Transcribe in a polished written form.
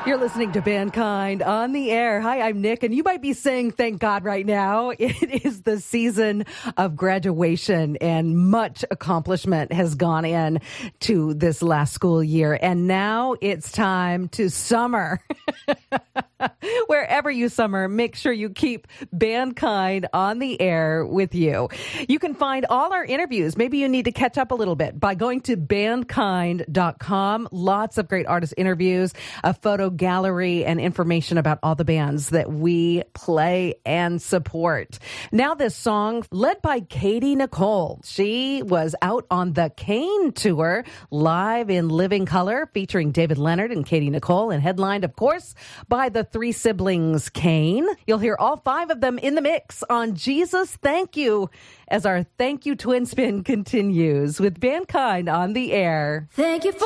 You're listening to Mankind on the air. Hi, I'm Nick, and you might be saying thank God right now. It is the season of graduation, and much accomplishment has gone in to this last school year. And now it's time to summer. Wherever you summer, make sure you keep Mankind on the air with you. You can find all our interviews. Maybe you need to catch up a little bit by going to bandkind.com. Lots of great artist interviews, a photo gallery, and information about all the bands that we play and support. Now this song, led by Katie Nicole. She was out on the Kane tour, live in living color, featuring David Leonard and Katie Nicole, and headlined, of course, by the three siblings Kane. You'll hear all five of them in the mix on Jesus Thank You, as our Thank You Twin Spin continues with Mankind on the air. Thank you for